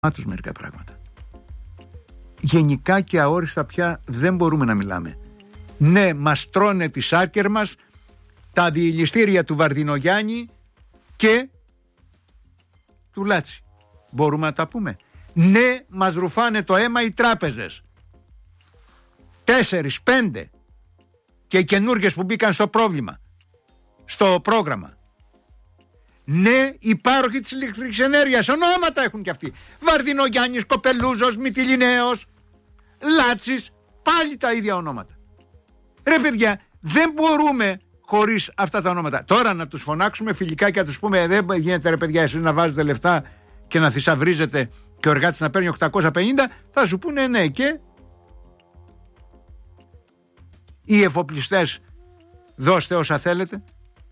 τους μερικά πράγματα. Γενικά και αόριστα πια δεν μπορούμε να μιλάμε. Ναι, μας τρώνε τις άκρες μας τα διελιστήρια του Βαρδινογιάννη και του Λάτσι. Μπορούμε να τα πούμε. Ναι, μας ρουφάνε το αίμα οι τράπεζες. 4, 5 και οι καινούργιες που μπήκαν στο πρόγραμμα. Ναι, οι πάροχοι της ηλεκτρικής ενέργειας, ονόματα έχουν κι αυτοί. Βαρδινογιάννης, Κοπελούζος, Μυτιληναίος, Λάτσης, πάλι τα ίδια ονόματα. Ρε παιδιά, δεν μπορούμε χωρίς αυτά τα ονόματα. Τώρα να τους φωνάξουμε φιλικά και να τους πούμε δεν γίνεται ρε παιδιά εσείς να βάζετε λεφτά και να θησαυρίζετε και ο εργάτης να παίρνει 850, θα σου πούνε ναι και οι εφοπλιστές δώστε όσα θέλετε.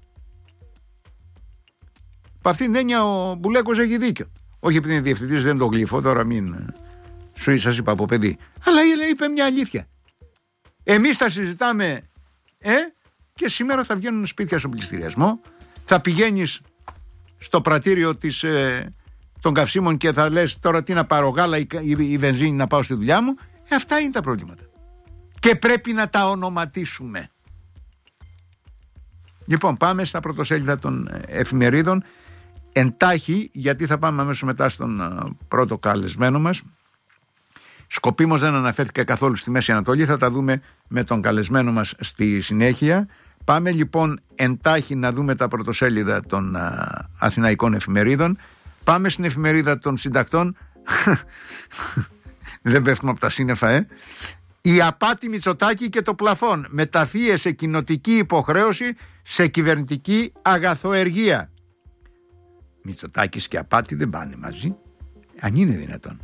Από αυτήν την έννοια ο Μπουλέκος έχει δίκιο. Όχι επειδή είναι διευθυντής, δεν το γλύφω, τώρα μην σας είπα από παιδί. Αλλά είπε μια αλήθεια. Εμείς θα συζητάμε και σήμερα θα βγαίνουν σπίτια στον πληστηριασμό, θα πηγαίνεις στο πρατήριο των καυσίμων και θα λες τώρα τι να πάρω, γάλα ή βενζίνη να πάω στη δουλειά μου. Αυτά είναι τα προβλήματα. Και πρέπει να τα ονοματίσουμε. Λοιπόν, πάμε στα πρωτοσέλιδα των εφημερίδων. Εντάχει, γιατί θα πάμε αμέσως μετά στον πρώτο καλεσμένο μας. Σκοπίμως δεν αναφέρθηκα καθόλου στη Μέση Ανατολή, θα τα δούμε με τον καλεσμένο μας στη συνέχεια. Πάμε λοιπόν εντάχει να δούμε τα πρωτοσέλιδα των αθηναϊκών εφημερίδων. Πάμε στην εφημερίδα των συντακτών. Δεν πέφτουμε από τα σύννεφα, Η απάτη Μητσοτάκη και το πλαφόν μεταφύεσε κοινοτική υποχρέωση σε κυβερνητική αγαθοεργία. Μητσοτάκης και απάτη δεν πάνε μαζί, αν είναι δυνατόν.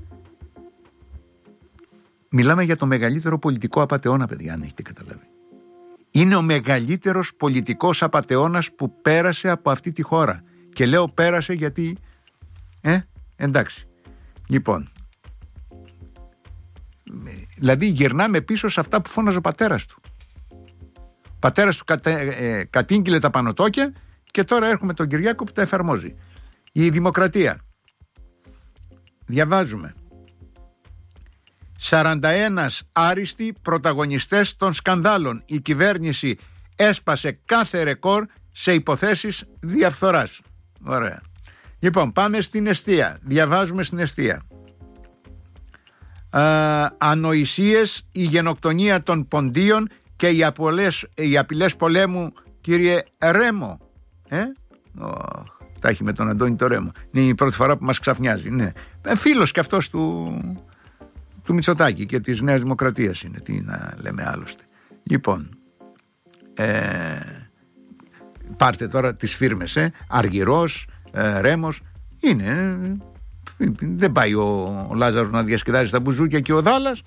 Μιλάμε για το μεγαλύτερο πολιτικό απατεώνα, παιδιά, αν έχετε καταλάβει. Είναι ο μεγαλύτερος πολιτικός απατεώνας που πέρασε από αυτή τη χώρα. Και λέω πέρασε γιατί εντάξει. Λοιπόν, δηλαδή γυρνάμε πίσω σε αυτά που φώναζε ο πατέρας του. Ο πατέρας του κατήγγειλε τα πανωτόκια και τώρα έχουμε τον Κυριάκο που τα εφαρμόζει. Η Δημοκρατία. Διαβάζουμε. 41 άριστοι πρωταγωνιστές των σκανδάλων. Η κυβέρνηση έσπασε κάθε ρεκόρ σε υποθέσεις διαφθοράς. Ωραία. Λοιπόν, πάμε στην εστία. Διαβάζουμε στην εστία. Ανοησίες, η γενοκτονία των ποντίων και οι απειλές πολέμου, κύριε Ρέμο. Τα έχει με τον Αντώνη το Ρέμο. Είναι η πρώτη φορά που μας ξαφνιάζει. Ναι. Φίλος και αυτός του Μητσοτάκη και της Νέας Δημοκρατίας είναι. Τι να λέμε άλλωστε. Λοιπόν, πάρτε τώρα τις φίρμες. Αργυρός, Ρέμος. Είναι... Δεν πάει ο Λάζαρος να διασκεδάζει στα μπουζούκια και ο Δάλλας.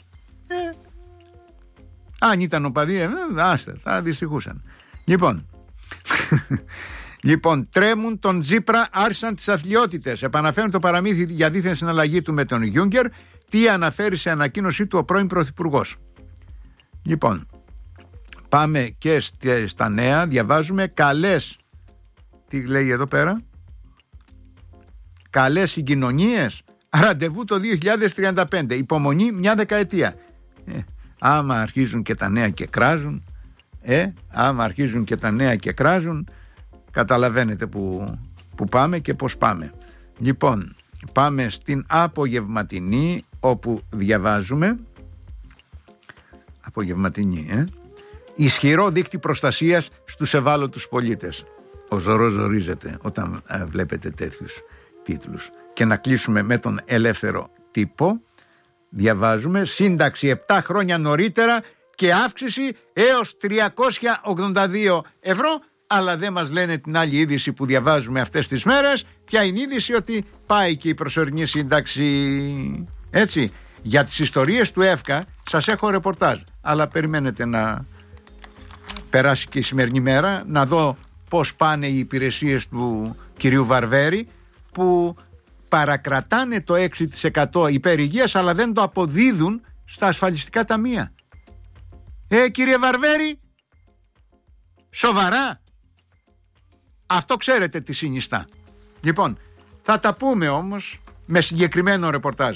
Αν ήταν οπαδοί, θα δυστυχούσαν. Λοιπόν, τρέμουν τον Τσίπρα, άρχισαν τις αθλιότητες. Επαναφέρουν το παραμύθι για δίθεν συναλλαγή του με τον Γιούγκερ. Τι αναφέρει σε ανακοίνωσή του ο πρώην πρωθυπουργός. Λοιπόν, πάμε και στα νέα. Διαβάζουμε καλές. Τι λέει εδώ πέρα? Καλές συγκοινωνίες. Ραντεβού το 2035. Υπομονή μια δεκαετία. Άμα αρχίζουν και τα νέα και κράζουν, καταλαβαίνετε που πάμε και πώς πάμε. Λοιπόν, πάμε στην απογευματινή, όπου διαβάζουμε απογευματινή, ισχυρό δίκτυ προστασίας στους ευάλωτους πολίτες. Ο ζωρός ζορίζεται όταν βλέπετε τέτοιους τίτλους. Και να κλείσουμε με τον ελεύθερο τύπο. Διαβάζουμε σύνταξη 7 χρόνια νωρίτερα και αύξηση έως 382 ευρώ. Αλλά δεν μας λένε την άλλη είδηση που διαβάζουμε αυτές τις μέρες. Ποια είναι η είδηση? Ότι πάει και η προσωρινή σύνταξη. Έτσι, για τις ιστορίες του ΕΦΚΑ σας έχω ρεπορτάζ. Αλλά περιμένετε να περάσει και η σημερινή μέρα, να δω πώς πάνε οι υπηρεσίες του κυρίου Βαρβέρη, που παρακρατάνε το 6% υπερηγείας αλλά δεν το αποδίδουν στα ασφαλιστικά ταμεία. Κύριε Βαρβέρη, σοβαρά? Αυτό ξέρετε τι συνιστά. Λοιπόν, θα τα πούμε όμως με συγκεκριμένο ρεπορτάζ.